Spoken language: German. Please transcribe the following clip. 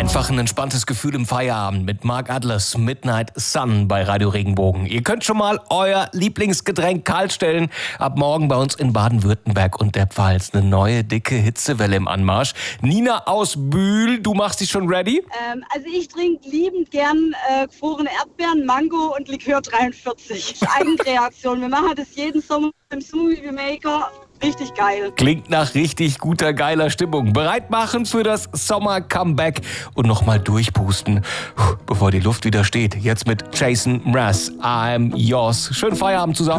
Einfach ein entspanntes Gefühl im Feierabend mit Mark Adlers Midnight Sun bei Radio Regenbogen. Ihr könnt schon mal euer Lieblingsgetränk kalt stellen. Ab morgen bei uns in Baden-Württemberg und der Pfalz eine neue dicke Hitzewelle im Anmarsch. Nina aus Bühl, du machst dich schon ready? Also ich trinke liebend gern gefrorene Erdbeeren, Mango und Likör 43. Eigenkreation. Wir machen das jeden Sommer im Smoothie Maker. Richtig geil. Klingt nach richtig guter, geiler Stimmung. Bereit machen für das Sommer-Comeback und nochmal durchpusten, bevor die Luft wieder steht. Jetzt mit Jason Mraz, I'm Yours. Schönen Feierabend zusammen.